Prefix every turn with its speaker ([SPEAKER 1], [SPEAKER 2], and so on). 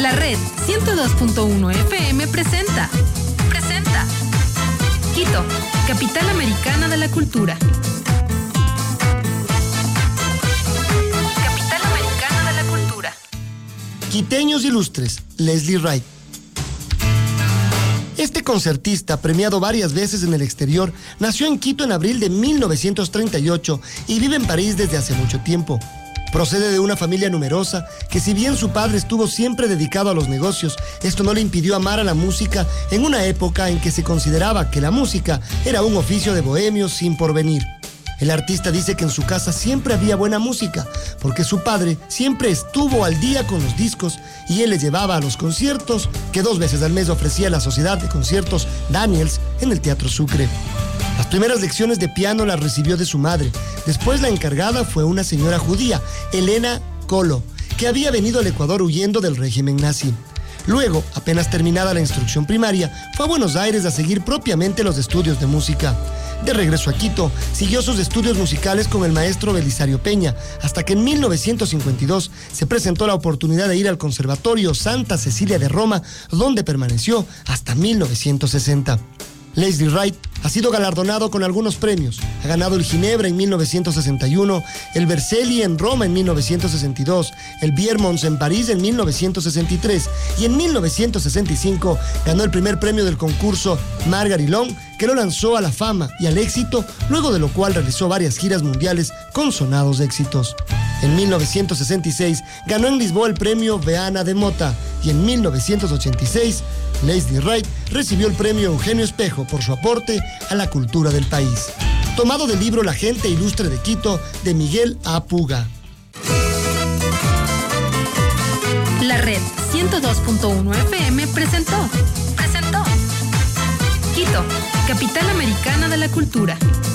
[SPEAKER 1] La red 102.1 FM presenta Quito, capital americana de la cultura. Capital americana de la cultura.
[SPEAKER 2] Quiteños ilustres, Leslie Wright. Este concertista, premiado varias veces en el exterior, nació en Quito en abril de 1938 y vive en París desde hace mucho tiempo. Procede de una familia numerosa que, si bien su padre estuvo siempre dedicado a los negocios, esto no le impidió amar a la música en una época en que se consideraba que la música era un oficio de bohemios sin porvenir. El artista dice que en su casa siempre había buena música, porque su padre siempre estuvo al día con los discos y él le llevaba a los conciertos que 2 veces al mes ofrecía la Sociedad de Conciertos Daniels en el Teatro Sucre. Las primeras lecciones de piano las recibió de su madre. Después la encargada fue una señora judía, Elena Colo, que había venido al Ecuador huyendo del régimen nazi. Luego, apenas terminada la instrucción primaria, fue a Buenos Aires a seguir propiamente los estudios de música. De regreso a Quito, siguió sus estudios musicales con el maestro Belisario Peña, hasta que en 1952 se presentó la oportunidad de ir al Conservatorio Santa Cecilia de Roma, donde permaneció hasta 1960. Leslie Wright ha sido galardonado con algunos premios. Ha ganado el Ginebra en 1961, el Vercelli en Roma en 1962, el Biermont en París en 1963 y en 1965 ganó el primer premio del concurso Margaret Long, que lo lanzó a la fama y al éxito, luego de lo cual realizó varias giras mundiales con sonados éxitos. En 1966 ganó en Lisboa el premio Beana de Mota y en 1986 Leslie Wright recibió el premio Eugenio Espejo por su aporte a la cultura del país. Tomado del libro La gente ilustre de Quito, de Miguel A. Puga.
[SPEAKER 1] La red 102.1 FM presentó Quito, capital americana de la cultura.